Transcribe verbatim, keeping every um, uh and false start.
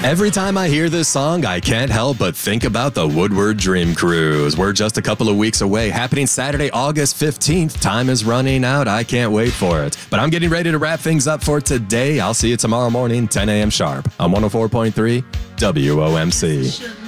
Every time I hear this song, I can't help but think about the Woodward Dream Cruise. We're just a couple of weeks away, happening Saturday, August fifteenth. Time is running out. I can't wait for it. But I'm getting ready to wrap things up for today. I'll see you tomorrow morning, ten a.m. sharp on one oh four point three W O M C.